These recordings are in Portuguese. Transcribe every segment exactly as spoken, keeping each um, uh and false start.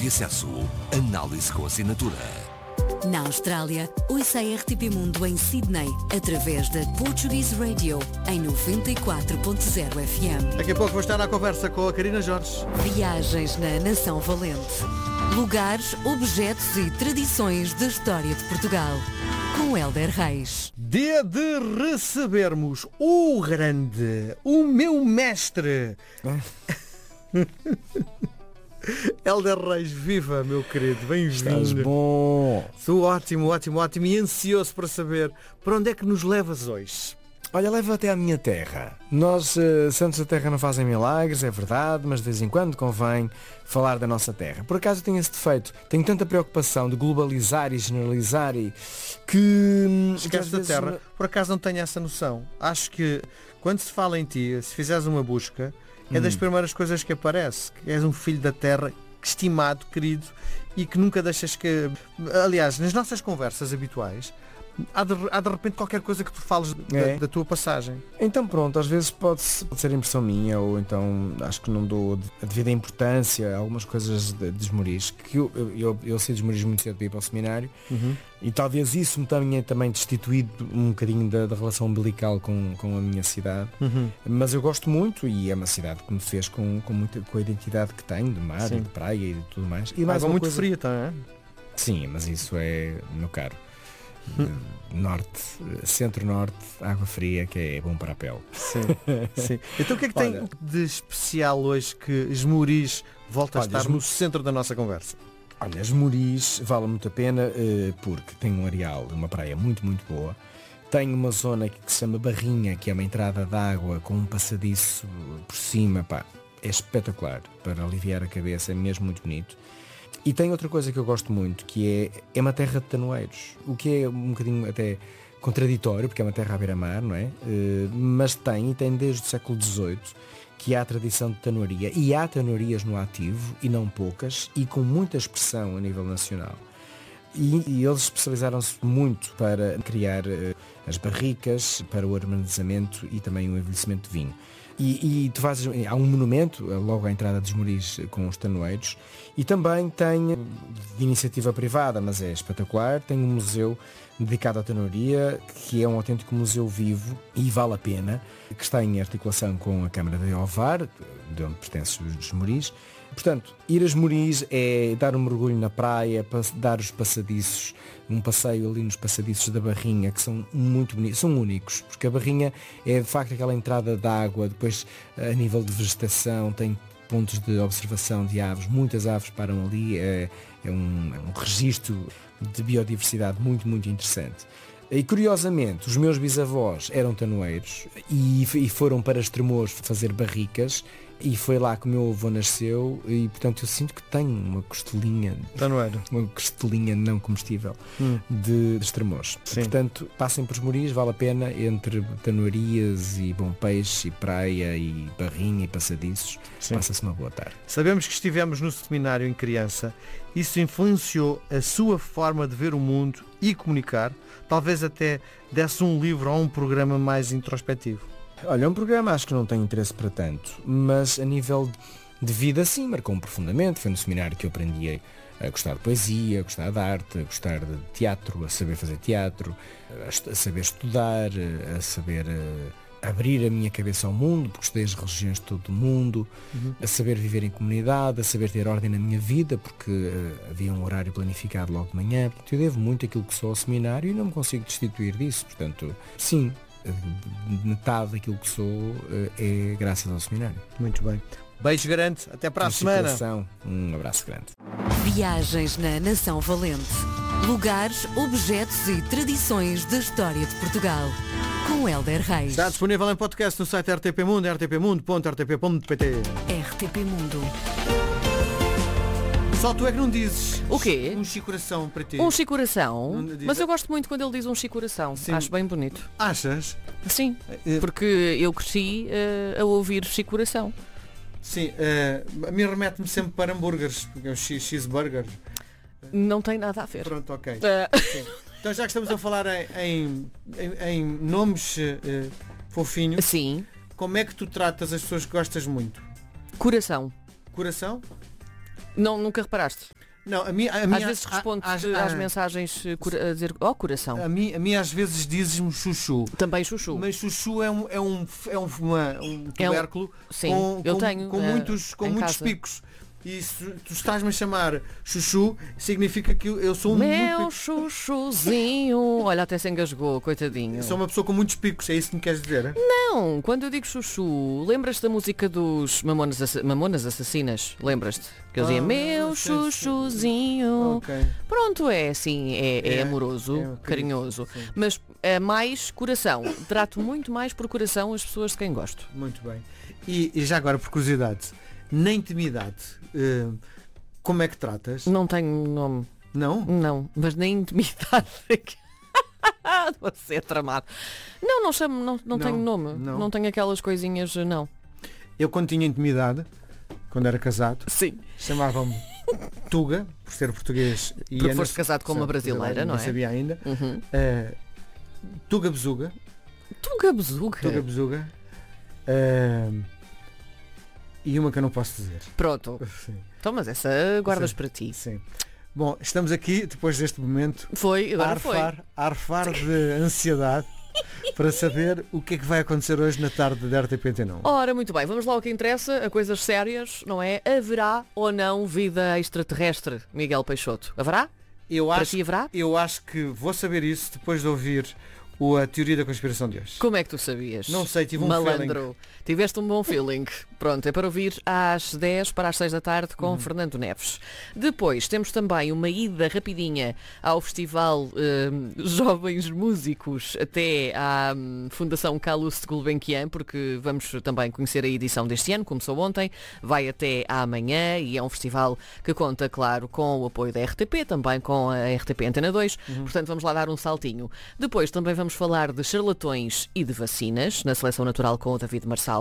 de acesso, análise com assinatura. Na Austrália, ouça a R T P Mundo em Sydney, através da Portuguese Radio, em noventa e quatro ponto zero F M. Daqui a pouco vou estar à conversa com a Karina Jorge. Viagens na Nação Valente. Lugares, objetos e tradições da história de Portugal. Com Hélder Reis. Dia de recebermos o grande, o meu mestre. Hélder Reis, viva, meu querido, bem-vindo. Estás bom. Sou ótimo, ótimo, ótimo e ansioso para saber para onde é que nos levas hoje. Olha, leva até à minha terra. Nós, uh, santos da terra, não fazem milagres, é verdade, mas de vez em quando convém falar da nossa terra. Por acaso eu tenho esse defeito, tenho tanta preocupação de globalizar e generalizar e que... Esquece da terra, uma... por acaso não tenho essa noção. Acho que quando se fala em ti, se fizeres uma busca, é das primeiras coisas que aparece, que és um filho da terra, estimado, querido, e que nunca deixas que... Aliás, nas nossas conversas habituais, há de, há de repente qualquer coisa que tu fales é. da, da tua passagem. Então pronto, às vezes pode, pode ser impressão minha, ou então acho que não dou a devida importância a algumas coisas de, de Esmoriz, que eu, eu, eu, eu sei de Esmoriz muito cedo para ir para o seminário, uhum. E talvez isso me tenha também destituído um bocadinho da, da relação umbilical com, com a minha cidade, uhum. Mas eu gosto muito e é uma cidade que me fez com, com, muita, com a identidade que tenho, de mar, de praia e de tudo mais. E mais água muito coisa... fria, tá, é? Sim, mas isso é meu caro. Norte, centro-norte, água fria, que é bom para a pele. Sim, sim. Então o que é que tem olha, de especial hoje que Esmoriz volta a olha, estar Esmo... no centro da nossa conversa? Olha, Esmoriz vale muito a pena uh, porque tem um areal, uma praia muito, muito boa. Tem uma zona que se chama Barrinha, que é uma entrada de água com um passadiço por cima. Pá, é espetacular para aliviar a cabeça, é mesmo muito bonito. E tem outra coisa que eu gosto muito, que é, é uma terra de tanoeiros, o que é um bocadinho até contraditório, porque é uma terra à beira-mar, não é? Uh, mas tem, e tem desde o século dezoito, que há a tradição de tanoaria, e há tanoarias no ativo, e não poucas, e com muita expressão a nível nacional. E, e eles especializaram-se muito para criar uh, as barricas, para o armazenamento e também o envelhecimento de vinho. E, e tu fazes, há um monumento logo à entrada de Esmoriz com os tanoeiros e também tem de iniciativa privada, mas é espetacular, tem um museu dedicado à tanoaria que é um autêntico museu vivo e vale a pena, que está em articulação com a Câmara de Ovar, de onde pertence os Esmoriz. Portanto, ir a Esmoriz é dar um mergulho na praia, dar os passadiços, um passeio ali nos passadiços da Barrinha, que são muito bonitos, são únicos, porque a Barrinha é de facto aquela entrada de água, depois a nível de vegetação tem pontos de observação de aves, muitas aves param ali, é, é, um, é um registro de biodiversidade muito, muito interessante. E curiosamente, os meus bisavós eram tanoeiros e, e foram para Estremoz fazer barricas e foi lá que o meu avô nasceu e portanto eu sinto que tenho uma costelinha, tanoeiro. uma costelinha não comestível hum. de, de Estremoz. Portanto, passem por Esmoriz, vale a pena, entre tanoarias e bom peixe e praia e barrinha e passadiços, passa-se uma boa tarde. Sabemos que estivemos no seminário em criança, isso influenciou a sua forma de ver o mundo e comunicar, talvez até desse um livro ou um programa mais introspectivo. Olha, um programa acho que não tem interesse para tanto, mas a nível de vida sim, marcou-me profundamente. Foi no seminário que eu aprendi a gostar de poesia, a gostar de arte, a gostar de teatro, a saber fazer teatro, a saber estudar, a saber abrir a minha cabeça ao mundo, porque estudei as religiões de todo o mundo, uhum. a saber viver em comunidade, a saber ter ordem na minha vida, porque uh, havia um horário planificado logo de manhã. Portanto, eu devo muito aquilo que sou ao seminário e não me consigo destituir disso. Portanto, sim, metade daquilo que sou é graças ao seminário. Muito bem. Beijo grande, até para a semana. Um abraço grande. Viagens na Nação Valente. Lugares, objetos e tradições da história de Portugal. Com Hélder Reis. Está disponível em podcast no site R T P Mundo, r t p mundo ponto r t p ponto p t. R T P Mundo. Só tu é que não dizes. O quê? Um chicoração para ti. Um chicoração? Mas eu gosto muito quando ele diz um chicoração. Sim. Acho bem bonito. Achas? Sim, porque eu cresci uh, a ouvir chicoração. Sim, uh, a mim remete-me sempre para hambúrgueres, porque é o cheeseburger. Não tem nada a ver. Pronto, ok. Uh... Sim. Então já que estamos a falar em, em, em, em nomes uh, fofinhos, sim. Como é que tu tratas as pessoas que gostas muito? Coração. Coração? Não, nunca reparaste? Não, a mim, a Às mim, vezes a- responde às- às a- mensagens eh, cura- a dizer, ó coração. A mim, a mim às vezes dizes-me chuchu. Também chuchu. Mas chuchu é um, é um, é um, uma- um É um- tubérculo Sim, com, eu com- tenho, com eh, muitos, com em muitos casa. picos. E se tu estás-me a chamar chuchu, significa que eu eu sou um muito Meu pico. chuchuzinho. Olha, até se engasgou, coitadinho. Eu sou uma pessoa com muitos picos, é isso que me queres dizer? é? Não, quando eu digo chuchu, lembras-te da música dos Mamonas, Assa- Mamonas Assassinas? Lembras-te? Que eles diziam, Ah, meu sim, sim. chuchuzinho. Ok. Pronto, é assim, é, é É, amoroso, é, ok. carinhoso. Sim. Mas é mais coração. Trato muito mais por coração as pessoas de quem gosto. Muito bem. E, e já agora, por curiosidade, na intimidade, eh, como é que tratas? Não tenho nome. Não? Não, mas na intimidade. Você é tramado. Não, não chamo, não, não, Não, tenho nome. não. Não. tenho aquelas coisinhas, não. Eu quando tinha intimidade, quando era casado, Sim. chamavam-me Tuga, por ser português. E Porque Ana- foste casado com uma Sim, brasileira, não nem é? sabia ainda. Uhum. Eh, Tuga Bezuga. Tuga bezuga. Tuga Bezuga. Eh, e uma que eu não posso dizer. Pronto. Sim. Então, mas essa guardas Sim. para ti. Sim. Bom, estamos aqui, depois deste momento, Foi, a agora foi. arfar, a arfar de ansiedade para saber o que é que vai acontecer hoje na tarde da R T P T não. Ora, muito bem, vamos lá ao que interessa, a coisas sérias, não é? Haverá ou não vida extraterrestre, Miguel Peixoto? Haverá? Eu Para acho, ti haverá? eu acho que vou saber isso depois de ouvir o, a teoria da conspiração de hoje. Como é que tu sabias? Não sei, tive um Malandro. Tiveste um bom feeling. Pronto, é para ouvir às dez para as seis da tarde com Uhum. Fernando Neves. Depois temos também uma ida rapidinha ao Festival hum, Jovens Músicos até à hum, Fundação Calouste Gulbenkian, porque vamos também conhecer a edição deste ano, começou ontem, vai até amanhã e é um festival que conta, claro, com o apoio da R T P, também com a R T P Antena dois, portanto vamos lá dar um saltinho. Depois também vamos falar de charlatões e de vacinas, na Seleção Natural com o David Marçal.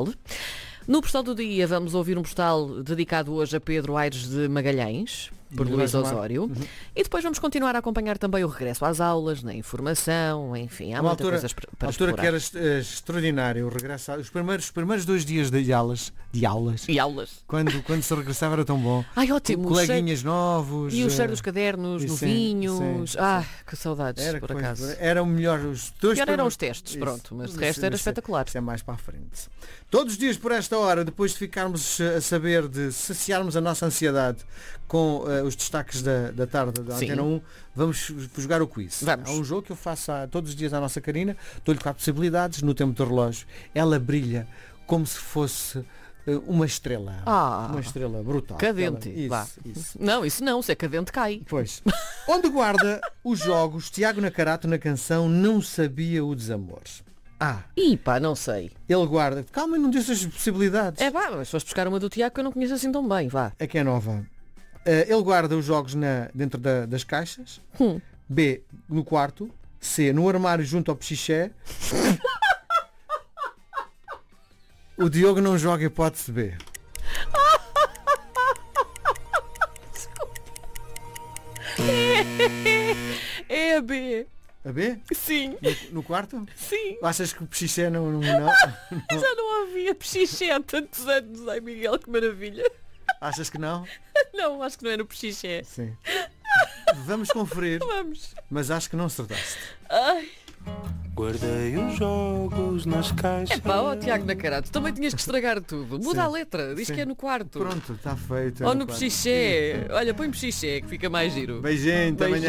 No postal do dia vamos ouvir um postal dedicado hoje a Pedro Aires de Magalhães, por De Luís Vaz do Mar. Osório. E depois vamos continuar a acompanhar também o regresso às aulas, na informação, enfim, há Uma muita altura, coisa para uma altura explorar. que era est- eh, extraordinário o regresso. a- Os primeiros, os primeiros dois dias de aulas, de aulas E aulas. quando, quando se regressava era tão bom. Ai, ótimo. o cheiro- Coleguinhas novos. E o cheiro eh, dos cadernos, e sim, novinhos. sim, sim. Ah, que saudades, Era, por pois, acaso. era o melhor. Os dois Pior eram primeiros- os testes, Isso. pronto, mas de Isso- resto era isso é- espetacular. Isso é mais para a frente. Todos os dias por esta hora, depois de ficarmos eh, a saber de saciarmos a nossa ansiedade com eh, os destaques da, da tarde da Sim. Antena um, vamos jogar o quiz. Vamos. Há um jogo que eu faço a- todos os dias à nossa Karina, dou-lhe quatro possibilidades no tempo do relógio. Ela brilha como se fosse eh, uma estrela. Ah, uma estrela brutal. cadente, Ela- isso, vá. isso. Não, isso não, se é cadente cai. Pois. Onde guarda os jogos, Tiago Nacarato na canção Não Sabia o Desamor? Ah, Ih, pá, não sei. ele guarda. Calma, não disse as possibilidades. É vá, mas foste buscar uma do Tiago que eu não conheço assim tão bem, vá. É que é nova. Eh, ele guarda os jogos na, dentro da- das caixas. Hum. B, no quarto. C, no armário junto ao pechiché. O Diogo não joga hipótese B. É a B. A B? Sim, No, no quarto? sim. Achas que o pechiché não... não, não- Já não havia pechiché há tantos anos. Ai, Miguel, que maravilha. Achas que não? Não, acho que não é no pechiché. Sim. Vamos conferir, Vamos. mas acho que não acertaste. Ai, Guardei os jogos nas caixas. é pá, ó Tiago Nacarato, também tinhas que estragar tudo. Muda Sim, a letra, diz sim. que é no quarto. Pronto, está feito. é Ou no no quarto. pechiché. Olha, põe pechiché que fica mais giro. Beijinho, até amanhã.